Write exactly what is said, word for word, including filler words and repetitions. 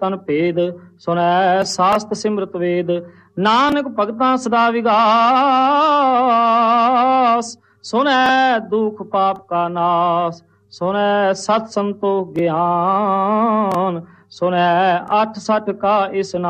तन भेद, सुनै सास्त सिमरत वेद। नानक भगतां सदा विगास, सुनै दुख पाप का नाश। सुनै सत संतोख ज्ञान, सुनै अठ सठ का स्नान।